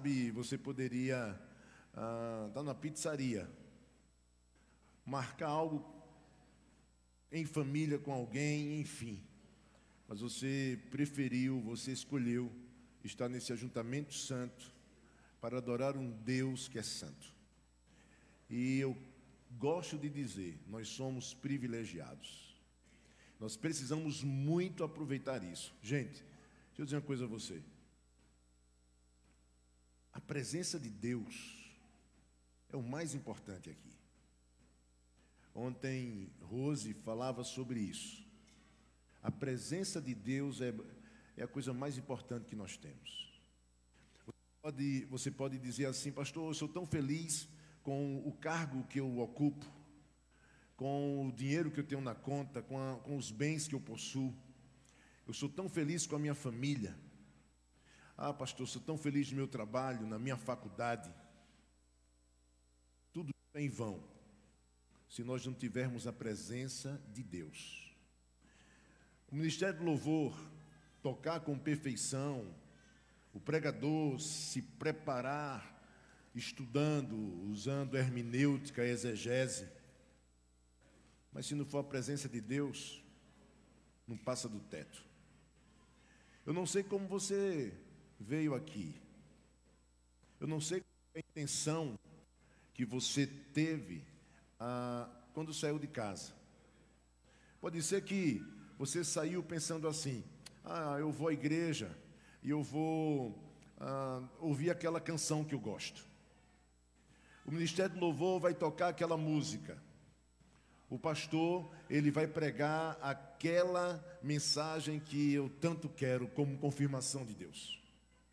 sabe, você poderia estar na pizzaria, marcar algo em família com alguém, enfim. Mas você preferiu, você escolheu estar nesse ajuntamento santo para adorar um Deus que é santo. E eu gosto de dizer, nós somos privilegiados. Nós precisamos muito aproveitar isso. Gente, deixa eu dizer uma coisa a você. A presença de Deus é o mais importante aqui. Ontem, Rose falava sobre isso. A presença de Deus é a coisa mais importante que nós temos. Você pode dizer assim, pastor, eu sou tão feliz com o cargo que eu ocupo, com o dinheiro que eu tenho na conta, com os bens que eu possuo. Eu sou tão feliz com a minha família. Ah, pastor, sou tão feliz no meu trabalho, na minha faculdade. Tudo isso é em vão, se nós não tivermos a presença de Deus. O ministério do louvor, tocar com perfeição, o pregador se preparar, estudando, usando hermenêutica, exegese. Mas se não for a presença de Deus, não passa do teto. Eu não sei como você veio aqui. Eu não sei qual é a intenção que você teve quando saiu de casa. Pode ser que você saiu pensando assim, eu vou à igreja e eu vou ouvir aquela canção que eu gosto. O Ministério do Louvor vai tocar aquela música. O pastor, ele vai pregar aquela mensagem que eu tanto quero como confirmação de Deus.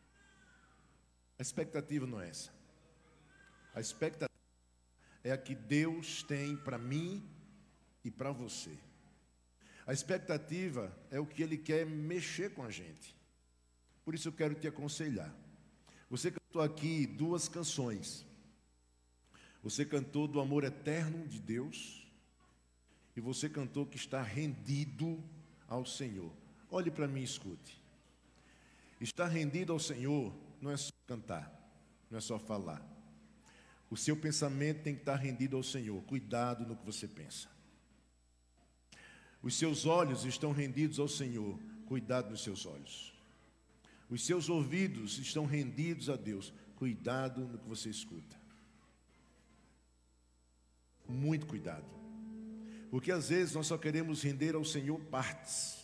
A expectativa não é essa. A expectativa é a que Deus tem para mim e para você. A expectativa é o que Ele quer mexer com a gente. Por isso eu quero te aconselhar. Você cantou aqui 2 canções. Você cantou do amor eterno de Deus e você cantou que está rendido ao Senhor. Olhe para mim e escute. Estar rendido ao Senhor não é só cantar, não é só falar. O seu pensamento tem que estar rendido ao Senhor. Cuidado no que você pensa. Os seus olhos estão rendidos ao Senhor. Cuidado nos seus olhos. Os seus ouvidos estão rendidos a Deus. Cuidado no que você escuta. Muito cuidado. Porque às vezes nós só queremos render ao Senhor partes.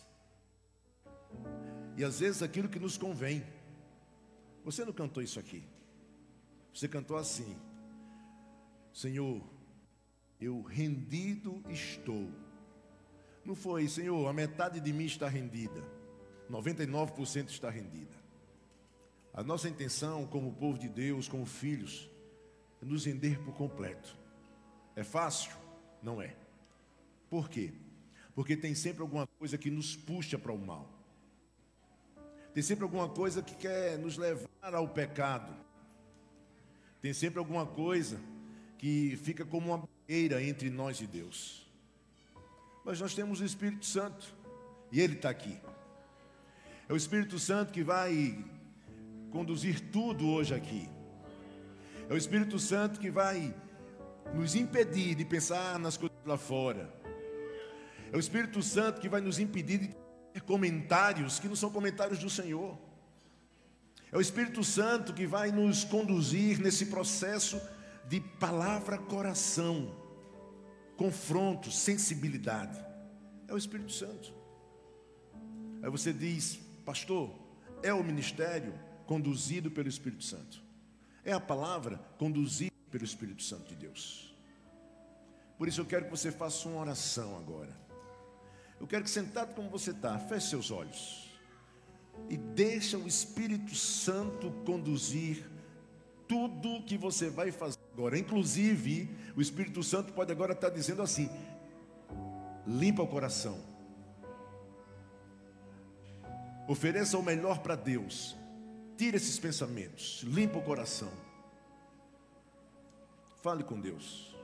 E às vezes aquilo que nos convém. Você não cantou isso aqui. Você cantou assim: Senhor, eu rendido estou. Não foi, Senhor, a metade de mim está rendida. 99% está rendida. A nossa intenção como povo de Deus, como filhos, é nos render por completo. É fácil? Não é. Por quê? Porque tem sempre alguma coisa que nos puxa para o mal. Tem sempre alguma coisa que quer nos levar ao pecado. Tem sempre alguma coisa que fica como uma barreira entre nós e Deus. Mas nós temos o Espírito Santo e Ele está aqui. É o Espírito Santo que vai conduzir tudo hoje aqui. É o Espírito Santo que vai nos impedir de pensar nas coisas lá fora. É o Espírito Santo que vai nos impedir de ter comentários que não são comentários do Senhor. É o Espírito Santo que vai nos conduzir nesse processo de palavra-coração, confronto, sensibilidade. É o Espírito Santo. Aí você diz, pastor, é o ministério conduzido pelo Espírito Santo. É a palavra conduzida pelo Espírito Santo de Deus. Por isso eu quero que você faça uma oração agora. Eu quero que sentado como você está, feche seus olhos e deixa o Espírito Santo conduzir tudo que você vai fazer agora. Inclusive, o Espírito Santo pode agora estar dizendo assim: limpa o coração, ofereça o melhor para Deus, tira esses pensamentos, limpa o coração, fale com Deus.